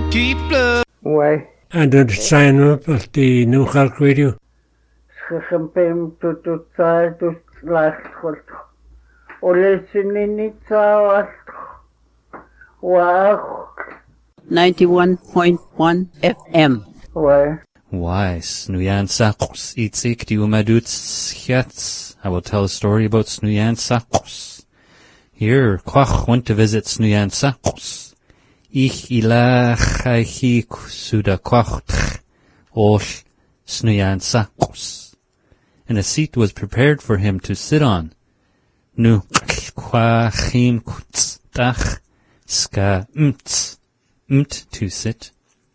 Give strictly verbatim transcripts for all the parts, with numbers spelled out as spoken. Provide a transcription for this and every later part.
Keep love. Why? And the sign up of the New Hulk Radio. Schampem to to try to last for. Olesinini tawat. Wow. ninety-one point one F M. Why? Why, Snuyan Sakos, Itzik Diumaduts Hiats. I will tell a story about Snuyan Sakos. Here, Kwach went to visit Snuyan Sakos. Ich ilachahi suda kwach osh Snuyan Sakos. And a seat was prepared for him to sit on. Nu kwachim kutstach ska mt, mt to sit.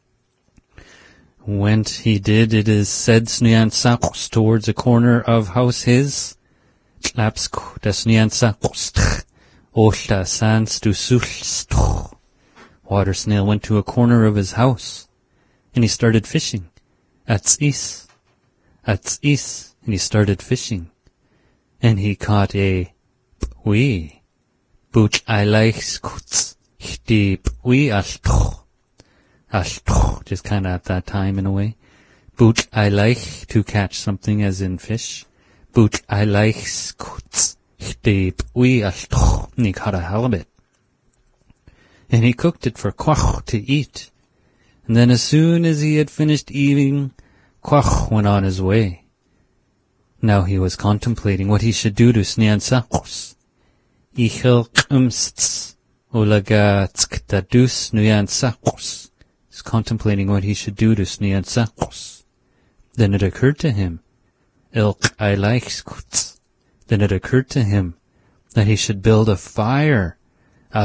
Went he did, it is said, Snuyan Sakos towards a corner of house his. Tlapsk da Snuyan Sakos tch, oshta sans du sulstch. Water snail went to a corner of his house, and he started fishing. Ats is, ats is, and he started fishing. And he caught a p'wi, buch I likes kuts, hti p'wi altch. Altch, just kind of at that time in a way. Buch I like to catch something as in fish. Buch I likes kuts, hti p'wi altch. And he caught a halibut. And he cooked it for Kwach to eat. And then as soon as he had finished eating, Kwach went on his way. Now he was contemplating what he should do to Snuyan Sakos. Ichel k'umsts ulaga tzktadus Snuyan Sakos. He's contemplating what he should do to Snuyan Sakos. Then it occurred to him, Ilk I likes kuts. Then it occurred to him that he should build a fire on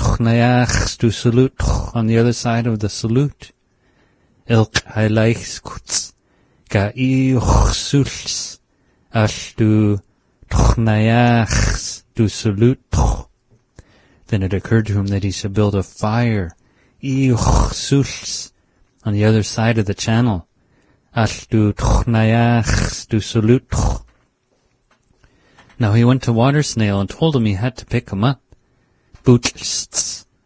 the other side of the salute. Ilk I likes kuts. Ga iuchsuls ashtu tchnayachs du salute. Then it occurred to him that he should build a fire iuchsuls on the other side of the channel. Ashtu tchnayachs du salute. Now he went to Water Snail and told him he had to pick him up. Boots,